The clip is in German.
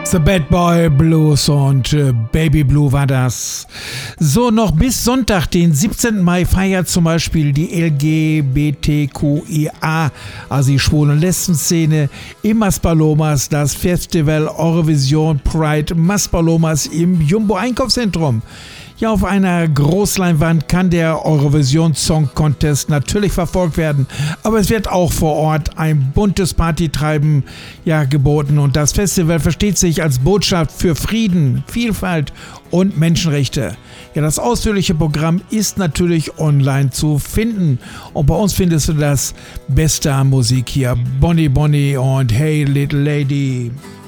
The Bad Boy Blues und Baby Blue war das. So, noch bis Sonntag, den 17. Mai, feiert zum Beispiel die LGBTQIA, also die Schwulen- und Lesben-Szene, im Maspalomas das Festival Eurovision Pride Maspalomas im Jumbo Einkaufszentrum. Ja, auf einer Großleinwand kann der Eurovision Song Contest natürlich verfolgt werden, aber es wird auch vor Ort ein buntes Partytreiben geboten und das Festival versteht sich als Botschaft für Frieden, Vielfalt und Menschenrechte. Ja, das ausführliche Programm ist natürlich online zu finden und bei uns findest du das Beste an Musik hier, Bonnie Bonnie und Hey Little Lady.